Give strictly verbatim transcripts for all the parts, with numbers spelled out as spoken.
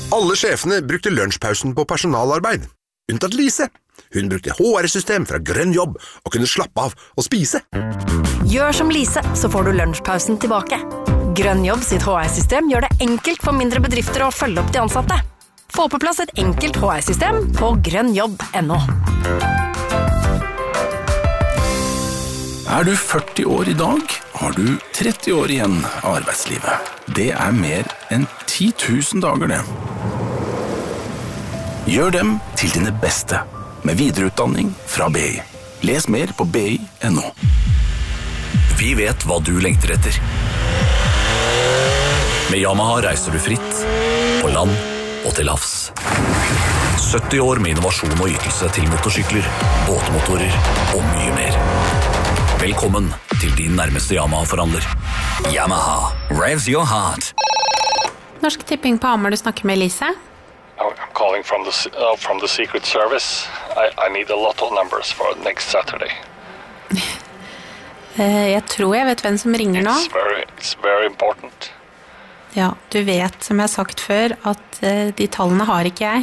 Alle sjefene brukte lunsjpausen på personalarbeid. Unntatt Lise. Hun brukte H R-system fra Grønn Jobb og kunne slappe av og spise. Gjør som Lise, så får du lunsjpausen tilbake. Grønn Jobb sitt H R-system gjør det enkelt for mindre bedrifter å følge opp de ansatte. Få på plass et enkelt H R-system på grønnjobb punktum no. Er du førti år i dag, har du tretti år igjen av arbeidslivet. Det er mer enn ti tusen dager, det. Gjør dem til dine beste, med videreutdanning fra B I. Les mer på b i punktum no. Vi vet hva du lengter etter. Med Yamaha reiser du fritt, på land og til havs. sytti år med innovasjon og ytelse til motorsykler, båtmotorer og mye mer. Velkommen til din nærmeste Yamaha-forhandler. Yamaha, revs your heart. Norsk Tipping på Hamar, du snakker med Lise. I'm calling from the uh, from the Secret Service. I, I need a lot of numbers for next Saturday. uh, jeg tror jeg vet hvem som ringer nå. It's very, it's very important. Ja, du vet, som jeg har sagt før, at uh, de tallene har ikke jeg.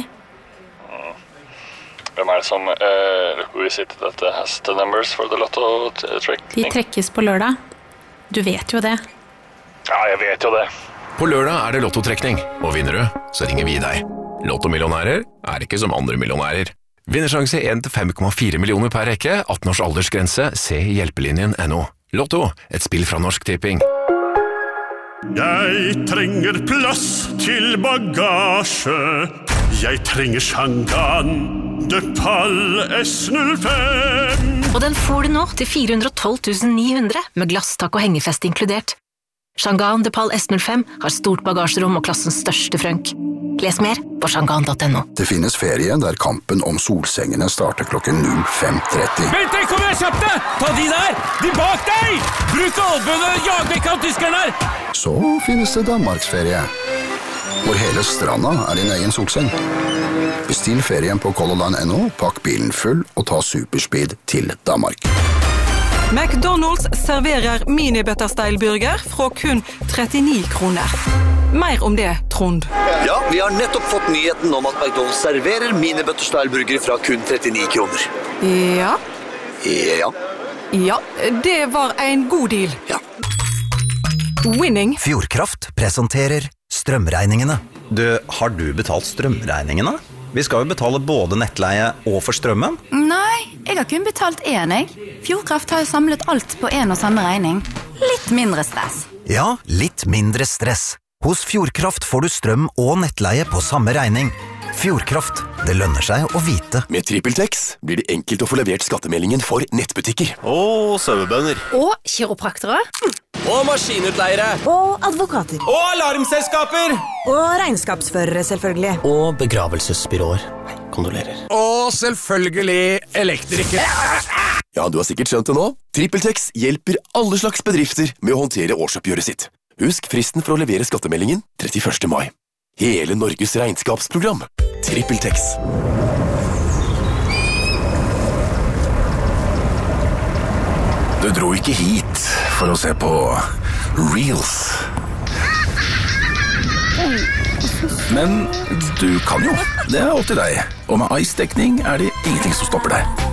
Hvem er det som, uh, who is it that has the numbers for the lotto trick? De trekkes på lørdag. Du vet jo det. Ja, jeg vet jo det. På lørdag er det lottotrekning, og vinner du, så ringer vi deg. Lottomillionærer er ikke som andre millionærer. Vinnersjanse én til fem komma fire millioner per rekke, atten års aldersgrense, se hjelpelinjen punktum no. Lotto, et spill fra Norsk Tipping. Jeg trenger plass til bagasje. Jeg trenger Shangan de Pal S null fem. Og den får du nå til fire hundre og tolv tusen ni hundre, med glasstak og hengefest inkludert. Shangan de Pal S null fem har stort bagasjerom og klassens største frønk. Les mer på shangan punktum no. Det finnes ferie der kampen om solsengene starter klokken null fem tretti. Vent deg, kom igjen, kjapt deg! Ta de der! De bak deg! Bruk albøene, jag vekk av tyskerne her! Så finnes det Danmarksferie, hvor hele stranda er din egen solseng. Bestill ferien på Color Line punktum no, pakk bilen full og ta superspeed til Danmark. McDonald's serverer mini-butterstyle-burger fra kun trettini kroner. Mer om det, Trond. Ja, vi har nettopp fått nyheten om at McDonald's serverer mini-butterstyle-burger fra kun trettini kroner. Ja. Ja. Ja, det var en god deal. Ja. Winning. Fjordkraft presenterer strømregningene. Du, har du betalt strømregningene? Vi skal jo betale både nettleie og for strømmen. Nei, jeg har kun betalt én, jeg. Fjordkraft har jo samlet alt på en og samme regning. Litt mindre stress. Ja, litt mindre stress. Hos Fjordkraft får du strøm og nettleie på samme regning. Fjordkraft, det lønner seg å vite. Med TrippelTex blir det enkelt å få levert skattemeldingen for nettbutikker. Og sauebønder. Og kiropraktere. Og maskinutleiere. Og advokater. Og alarmselskaper. Og regnskapsførere, selvfølgelig. Og begravelsesbyråer. Kondolerer. Og selvfølgelig elektrikere. Ja, du har sikkert skjønt det nå. TrippelTex hjelper alle slags bedrifter med å håndtere årsoppgjøret sitt. Husk fristen for å levere skattemeldingen trettiførste mai. Hele Norges regnskapsprogram. TrippelTex. Du dro ikke hit for å se på Reels. Men du kan jo. Det er opp til deg. Og med ice-dekning er det ingenting som stopper deg.